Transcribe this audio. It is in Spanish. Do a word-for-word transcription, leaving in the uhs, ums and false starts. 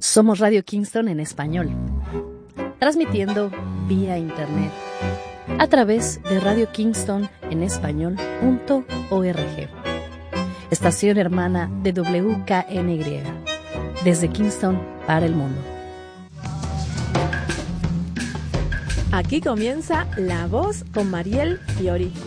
Somos Radio Kingston en español, transmitiendo vía internet a través de radio kingston en español punto org, estación hermana de W K N Y, desde Kingston para el mundo. Aquí comienza La Voz con Mariel Fiori.